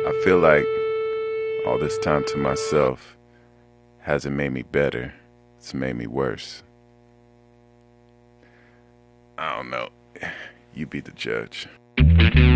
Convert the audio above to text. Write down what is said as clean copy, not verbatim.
I feel like all this time to myself hasn't made me better. It's made me worse. I don't know. You be the judge.